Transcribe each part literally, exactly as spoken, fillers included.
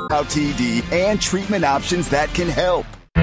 about T D and treatment options that can help.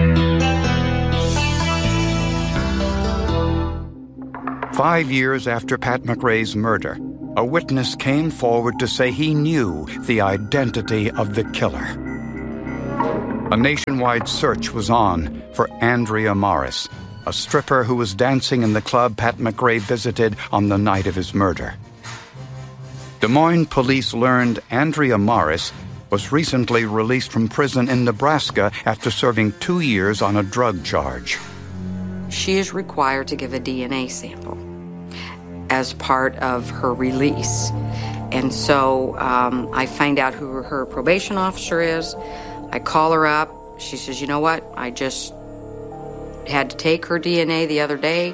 Five years after Pat McRae's murder, a witness came forward to say he knew the identity of the killer. A nationwide search was on for Andrea Morris, a stripper who was dancing in the club Pat McRae visited on the night of his murder. Des Moines police learned Andrea Morris was recently released from prison in Nebraska after serving two years on a drug charge. She is required to give a D N A sample as part of her release. And so um, I find out who her probation officer is. I call her up. She says, you know what? I just had to take her D N A the other day.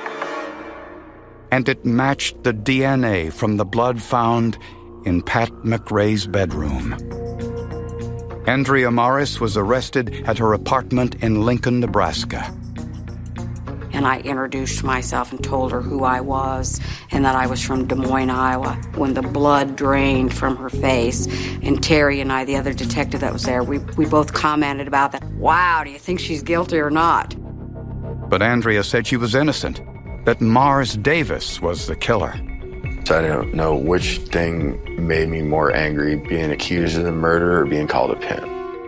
And it matched the D N A from the blood found in Pat McRae's bedroom. Andrea Morris was arrested at her apartment in Lincoln, Nebraska. And I introduced myself and told her who I was and that I was from Des Moines, Iowa. When the blood drained from her face, and Terry and I, the other detective that was there, we, we both commented about that. Wow, do you think she's guilty or not? But Andrea said she was innocent, that Mars Davis was the killer. So I don't know which thing made me more angry, being accused of the murder or being called a pimp.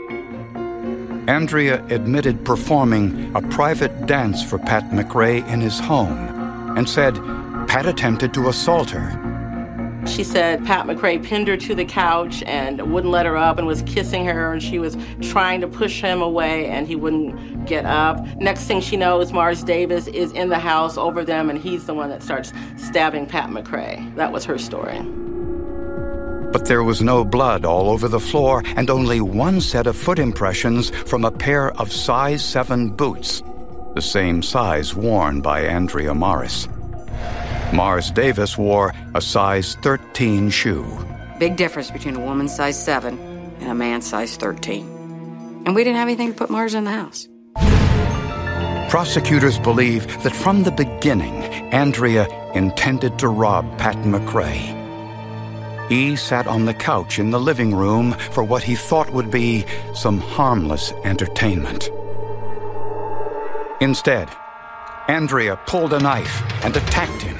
Andrea admitted performing a private dance for Pat McRae in his home and said Pat attempted to assault her. She said Pat McRae pinned her to the couch and wouldn't let her up and was kissing her, and she was trying to push him away and he wouldn't get up. Next thing she knows, Mars Davis is in the house over them and he's the one that starts stabbing Pat McRae. That was her story. But there was no blood all over the floor and only one set of foot impressions from a pair of size seven boots, the same size worn by Andrea Morris. Mars Davis wore a size thirteen shoe. Big difference between a woman's size seven and a man's size thirteen. And we didn't have anything to put Mars in the house. Prosecutors believe that from the beginning, Andrea intended to rob Pat McRae. He sat on the couch in the living room for what he thought would be some harmless entertainment. Instead, Andrea pulled a knife and attacked him.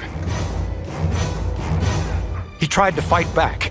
He tried to fight back.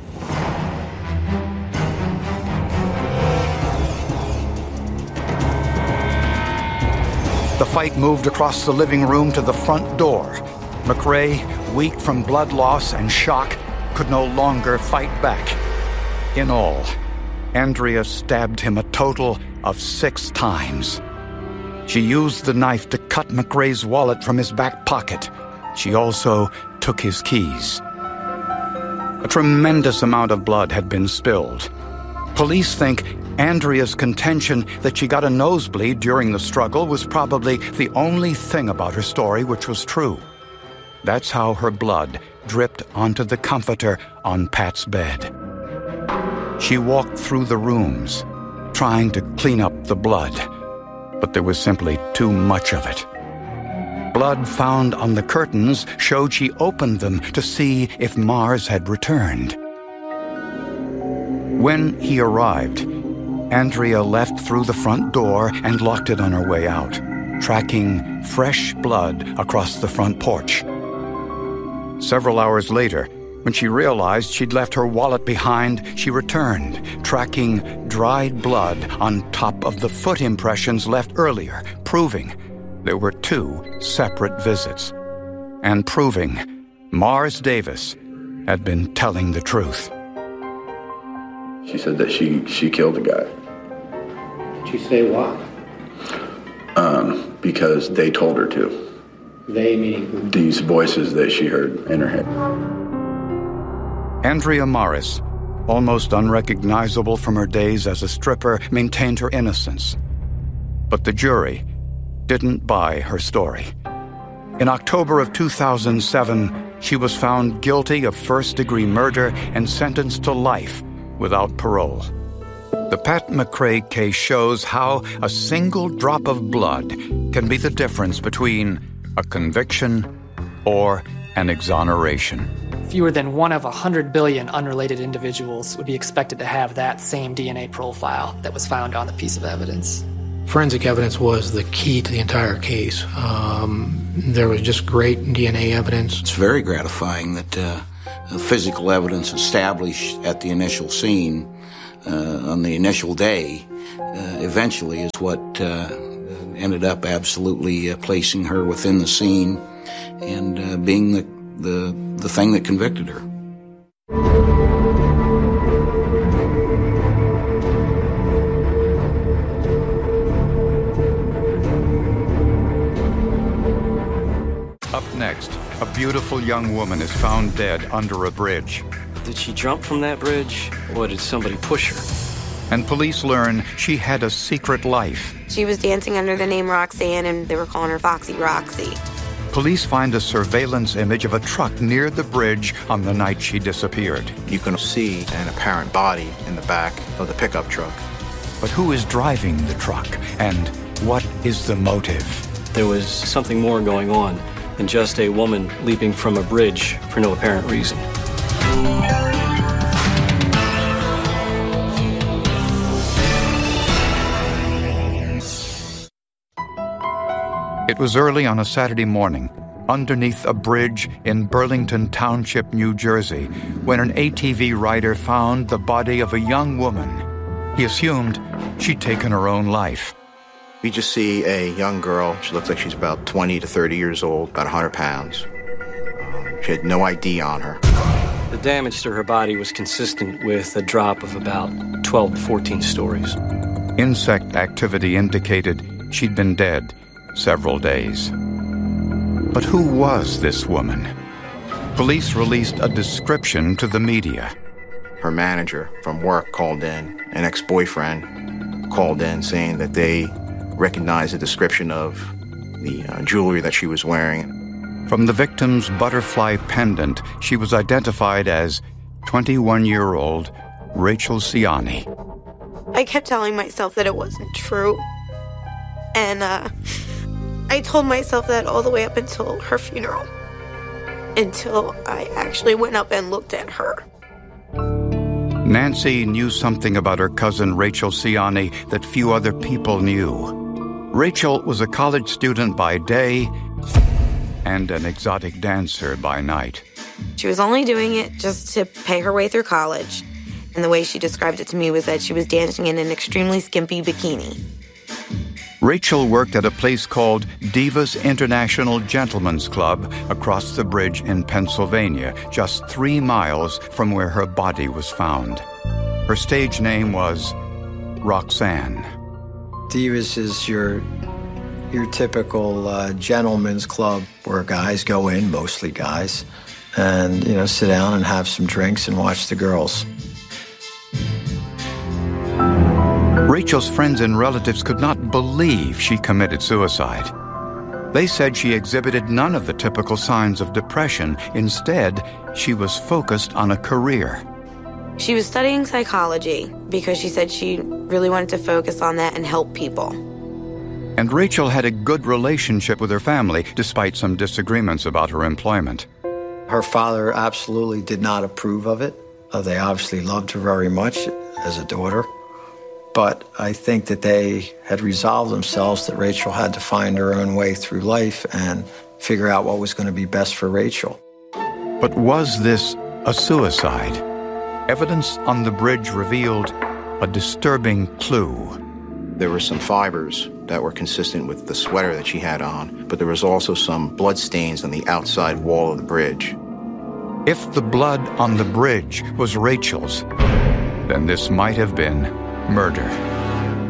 The fight moved across the living room to the front door. McRae, weak from blood loss and shock, could no longer fight back. In all, Andrea stabbed him a total of six times. She used the knife to cut McRae's wallet from his back pocket. She also took his keys. A tremendous amount of blood had been spilled. Police think Andrea's contention that she got a nosebleed during the struggle was probably the only thing about her story which was true. That's how her blood dripped onto the comforter on Pat's bed. She walked through the rooms, trying to clean up the blood, but there was simply too much of it. Blood found on the curtains showed she opened them to see if Mars had returned. When he arrived, Andrea left through the front door and locked it on her way out, tracking fresh blood across the front porch. Several hours later, when she realized she'd left her wallet behind, she returned, tracking dried blood on top of the foot impressions left earlier, proving there were two separate visits, and proving Mars Davis had been telling the truth. She said that she, she killed the guy. Did she say why? Um, because they told her to. They meaning who? These voices that she heard in her head. Andrea Morris, almost unrecognizable from her days as a stripper, maintained her innocence. But the jury didn't buy her story. In October of two thousand seven, she was found guilty of first-degree murder and sentenced to life without parole. The Pat McRae case shows how a single drop of blood can be the difference between a conviction or an exoneration. fewer than one of one hundred billion unrelated individuals would be expected to have that same D N A profile that was found on the piece of evidence. Forensic evidence was the key to the entire case. Um, there was just great D N A evidence. It's very gratifying that uh, physical evidence established at the initial scene uh, on the initial day uh, eventually is what uh, ended up absolutely uh, placing her within the scene and uh, being the, the, the thing that convicted her. Up next, a beautiful young woman is found dead under a bridge. Did she jump from that bridge, or did somebody push her? And police learn she had a secret life. She was dancing under the name Roxanne, and they were calling her Foxy Roxy. Police find a surveillance image of a truck near the bridge on the night she disappeared. You can see an apparent body in the back of the pickup truck. But who is driving the truck, and what is the motive? There was something more going on than just a woman leaping from a bridge for no apparent reason. It was early on a Saturday morning, underneath a bridge in Burlington Township, New Jersey, when an A T V rider found the body of a young woman. He assumed she'd taken her own life. We just see a young girl. She looks like she's about twenty to thirty years old, about one hundred pounds. Um, she had no I D on her. The damage to her body was consistent with a drop of about twelve to fourteen stories. Insect activity indicated she'd been dead several days. But who was this woman? Police released a description to the media. Her manager from work called in, an ex-boyfriend called in saying that they recognized the description of the uh, jewelry that she was wearing. From the victim's butterfly pendant, she was identified as twenty-one-year-old Rachel Ciani. I kept telling myself that it wasn't true. And uh, I told myself that all the way up until her funeral. Until I actually went up and looked at her. Nancy knew something about her cousin Rachel Ciani that few other people knew. Rachel was a college student by day and an exotic dancer by night. She was only doing it just to pay her way through college. And the way she described it to me was that she was dancing in an extremely skimpy bikini. Rachel worked at a place called Divas International Gentlemen's Club across the bridge in Pennsylvania, just three miles from where her body was found. Her stage name was Roxanne. Divas is your your typical uh, gentleman's club where guys go in, mostly guys, and, you know, sit down and have some drinks and watch the girls. Rachel's friends and relatives could not believe she committed suicide. They said she exhibited none of the typical signs of depression. Instead, she was focused on a career. She was studying psychology because she said she really wanted to focus on that and help people. And Rachel had a good relationship with her family, despite some disagreements about her employment. Her father absolutely did not approve of it. Uh, they obviously loved her very much as a daughter. But I think that they had resolved themselves that Rachel had to find her own way through life and figure out what was going to be best for Rachel. But was this a suicide? Evidence on the bridge revealed a disturbing clue. There were some fibers that were consistent with the sweater that she had on, but there was also some blood stains on the outside wall of the bridge. If the blood on the bridge was Rachel's, then this might have been murder.